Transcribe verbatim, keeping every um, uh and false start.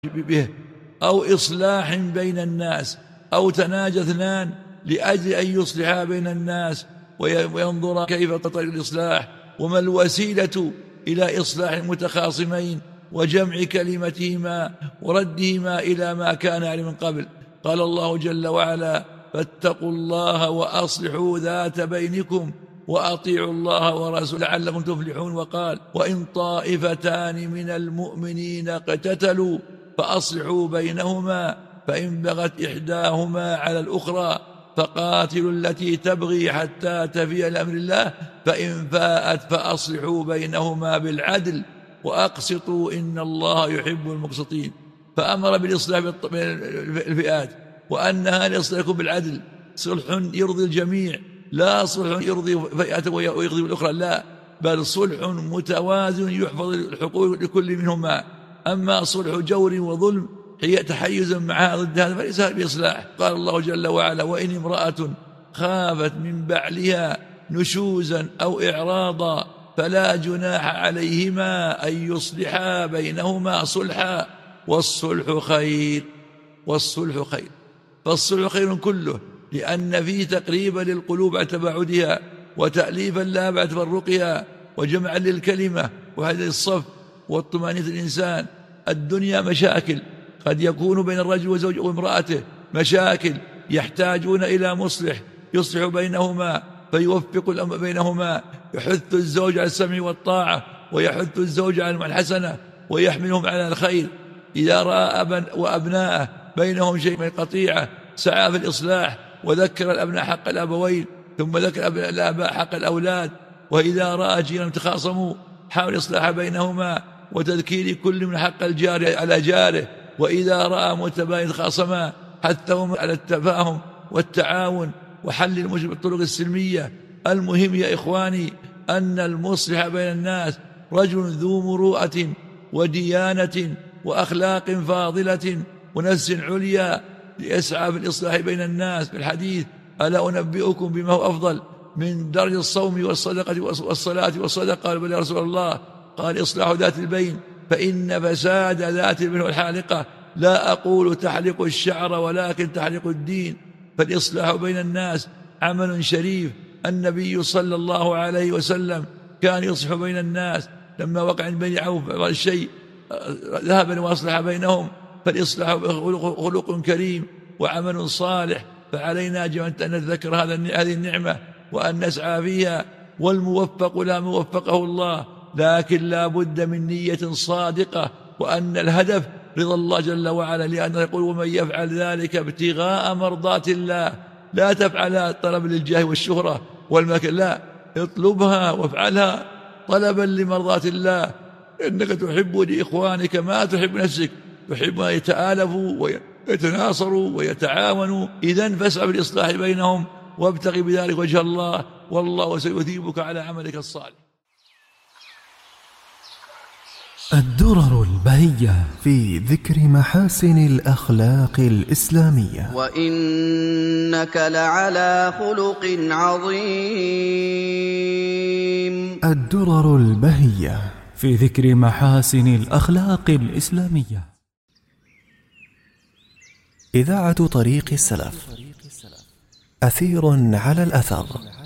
به، أو إصلاح بين الناس، أو تناجى اثنان لأجل أن يصلحا بين الناس وينظر كيف طريق الإصلاح وما الوسيلة إلى إصلاح المتخاصمين وجمع كلمتهما وردهما إلى ما كان عليه من قبل. قال الله جل وعلا: فاتقوا الله وأصلحوا ذات بينكم وأطيعوا الله ورسوله لعلكم تفلحون. وقال: وإن طائفتان من المؤمنين اقتتلوا فأصلحوا بينهما فإن بغت إحداهما على الأخرى فقاتلوا التي تبغي حتى تفيء لأمر الله فإن فاءت فأصلحوا بينهما بالعدل وأقسطوا إن الله يحب المقسطين. فأمر بالإصلاح بين الفئات، وأنها ليصلح يكون بالعدل، صلح يرضي الجميع، لا صلح يرضي فئة ويغضب الأخرى، لا، بل صلح متوازن يحفظ الحقوق لكل منهما. أما صلح جور وظلم هي تحيز معها ضد هذا فليس بإصلاح. قال الله جل وعلا: وإن امرأة خافت من بعلها نشوزا أو إعراضا فلا جناح عليهما أن يصلحا بينهما صلحا والصلح خير. والصلح خير، فالصلح خير كله، لأن فيه تقريبا للقلوب عن تباعدها وتأليفا لا بعد تفرقها وجمعا للكلمة وهذا الصف والطمأنينة الإنسان. الدنيا مشاكل، قد يكون بين الرجل وزوجه وامرأته مشاكل يحتاجون إلى مصلح يصلح بينهما فيوفق الأمر بينهما، يحث الزوج على السمع والطاعة ويحث الزوج على الحسنة ويحملهم على الخير. إذا رأى أبا وأبناءه بينهم شيء من القطيعة سعى في الإصلاح وذكر الأبناء حق الأبوين ثم ذكر الآباء حق الأولاد. وإذا رأى جيرا تخاصموا حاول إصلاح بينهما وتذكير كل من حق الجار على جاره. وإذا رأى متباين تخاصما حثهم على التفاهم والتعاون وحل المشكلة بالطرق السلمية. المهم يا إخواني أن المصلح بين الناس رجل ذو مروءة وديانة وأخلاق فاضلة ونفس عليا ليسعى في الإصلاح بين الناس. في الحديث: ألا أنبئكم بما هو أفضل من درج الصوم والصدقة والصلاة والصدقة؟ قال: بلى يا رسول الله. قال: إصلاح ذات البين، فإن فساد ذات البين والحالقة. لا أقول تحلق الشعر ولكن تحلق الدين. فالإصلاح بين الناس عمل شريف. النبي صلى الله عليه وسلم كان يصلح بين الناس لما وقع عند بني عوف الشيء ذهب وأصلح بينهم. فالإصلاح خلق كريم وعمل صالح، فعلينا جميعا أن نتذكر هذه النعمة وأن نسعى فيها. والموفق لا موفقه الله، لكن لا بد من نية صادقة وأن الهدف رضا الله جل وعلا، لأنه يقول: ومن يفعل ذلك ابتغاء مرضات الله. لا تفعلها طلب للجاه والشهرة والمكان، لا، اطلبها وافعلها طلبا لمرضات الله. إنك تحب لإخوانك ما تحب نفسك، تحب أن يتآلفوا ويتناصروا ويتعاونوا. إذن فاسعى بالإصلاح بينهم وابتغي بذلك وجه الله، والله سيثيبك على عملك الصالح. الدرر البهية في ذكر محاسن الأخلاق الإسلامية. وإنك لعلى خلق عظيم. الدرر البهية في ذكر محاسن الأخلاق الإسلامية. إذاعة طريق السلف، أثير على الأثر.